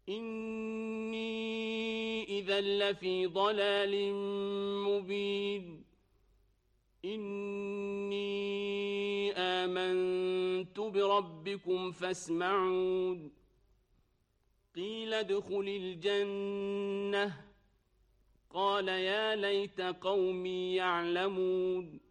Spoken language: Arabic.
إني إذا لفي ضلال مبين إني آمنت بربكم فاسمعون قيل ادخل الجنة قال يا ليت قومي يعلمون